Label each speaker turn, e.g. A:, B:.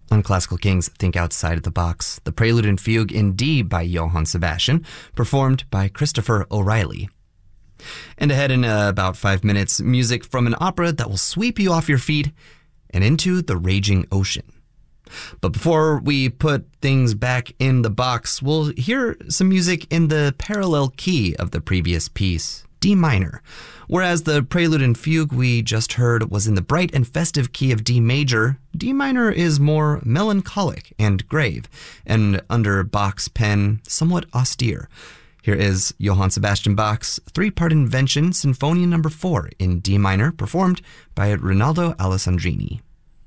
A: On Classical Kings Think Outside of the Box, the Prelude and Fugue in D by Johann Sebastian, performed by Christopher O'Reilly. And ahead in about 5 minutes, music from an opera that will sweep you off your feet and into the raging ocean. But before we put things back in the box, we'll hear some music in the parallel key of the previous piece, D minor, whereas the Prelude and Fugue we just heard was in the bright and festive key of D major. D minor is more melancholic and grave, and under Bach's pen, somewhat austere. Here is Johann Sebastian Bach's three-part invention, Sinfonia No. 4 in D minor, performed by Rinaldo Alessandrini.